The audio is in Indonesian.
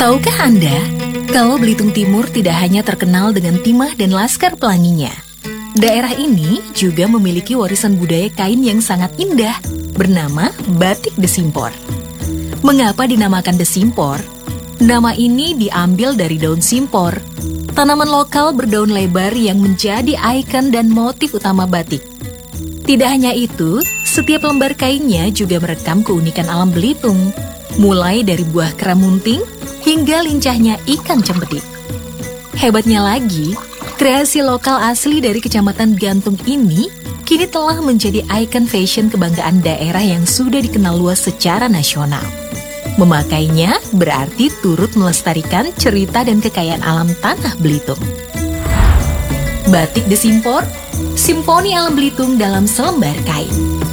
Tahukah Anda, kalau Belitung Timur tidak hanya terkenal dengan timah dan laskar pelanginya, daerah ini juga memiliki warisan budaya kain yang sangat indah bernama Batik Desimpor. Mengapa dinamakan Desimpor? Nama ini diambil dari daun simpor, tanaman lokal berdaun lebar yang menjadi ikon dan motif utama batik. Tidak hanya itu, setiap lembar kainnya juga merekam keunikan alam Belitung, mulai dari buah keramunting hingga lincahnya ikan cempedik. Hebatnya lagi, kreasi lokal asli dari Kecamatan Gantung ini kini telah menjadi ikon fashion kebanggaan daerah yang sudah dikenal luas secara nasional. Memakainya berarti turut melestarikan cerita dan kekayaan alam tanah Belitung. Batik Desimpor, simfoni alam Belitung dalam selembar kain.